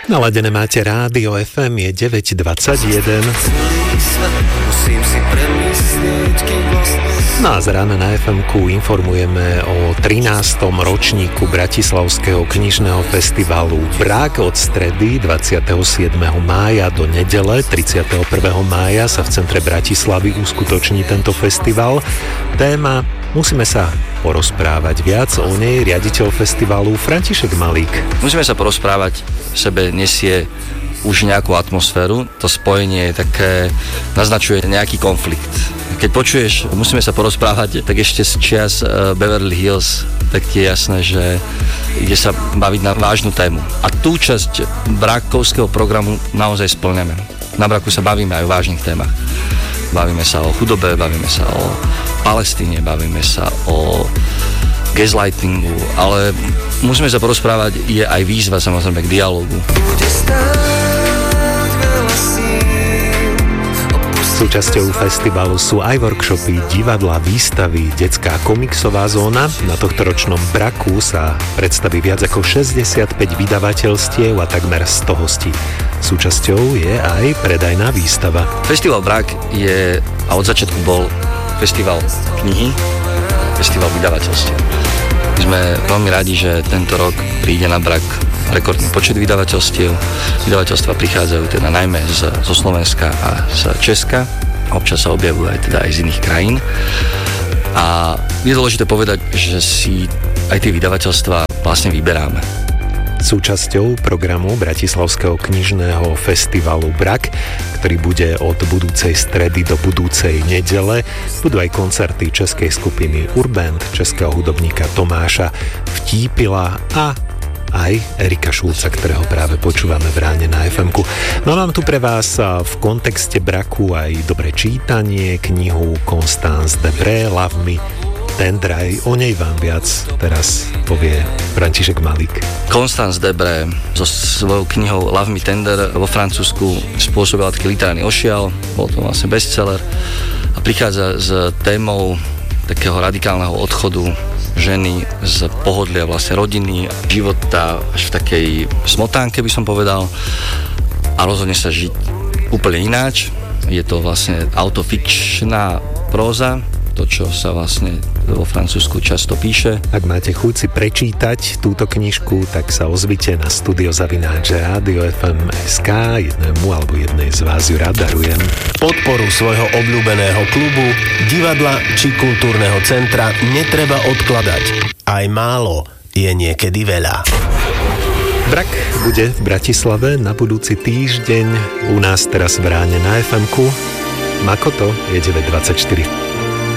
Naladené máte Rádio FM, je 9:21. No a z rána na FM-ku informujeme o 13. ročníku Bratislavského knižného festivalu Brak. Od stredy 27. mája do nedele 31. mája sa v centre Bratislavy uskutoční tento festival. Téma Musíme sa porozprávať viac o nej, riaditeľ festivalu František Malík. Musíme sa porozprávať, v sebe nesie už nejakú atmosféru, to spojenie také naznačuje nejaký konflikt. Keď počuješ, musíme sa porozprávať, tak ešte z čias Beverly Hills, tak ti je jasné, že ide sa baviť na vážnu tému. A tú časť brakovského programu naozaj spĺňame. Na Braku sa bavíme aj o vážnych témach. Bavíme sa o chudobe, bavíme sa o Palestíne, bavíme sa o gaslightingu, ale musíme sa porozprávať, je aj výzva samozrejme k dialógu. Súčasťou festivalu sú aj workshopy, divadlá, výstavy, detská komiksová zóna. Na tohtoročnom Braku sa predstaví viac ako 65 vydavateľstiev a takmer 100 hostí. Súčasťou je aj predajná výstava. Festival Brak je, a od začiatku bol festival knihy, festival vydavateľstiev. My sme veľmi radi, že tento rok príde na Brak rekordný počet vydavateľstiev. Vydavateľstva prichádzajú teda najmä zo Slovenska a z Česka. Občas sa objavujú aj teda aj z iných krajín. A je dôležité povedať, že si aj tie vydavateľstva vlastne vyberáme. Súčasťou programu Bratislavského knižného festivalu Brak, ktorý bude od budúcej stredy do budúcej nedele, budú aj koncerty českej skupiny Urband, českého hudobníka Tomáša Vtípila a aj Erika Šulca, ktorého práve počúvame v ráne na FM-ku. No mám tu pre vás v kontexte Braku aj dobré čítanie, knihu Constance Debré, Love Me Tender, aj o nej vám viac teraz povie František Malík. Constance Debré so svojou knihou Love Me Tender vo Francúzsku spôsobila taký literárny ošial, bol to vlastne bestseller a prichádza s témou takého radikálneho odchodu ženy z pohodlia vlastne rodiny, života až v takej smotánke by som povedal a rozhodne sa žiť úplne ináč. Je to vlastne autofikčná próza, to, čo sa vlastne vo Francúzsku často píše. Ak máte chuť si prečítať túto knižku, tak sa ozvite na studio@radiofm.sk, jednému alebo jednej z vás ju rád darujem. Podporu svojho obľúbeného klubu, divadla či kultúrneho centra netreba odkladať. Aj málo je niekedy veľa. Brak bude v Bratislave na budúci týždeň, u nás teraz v ráne na FM-ku. Makoto je 9:24.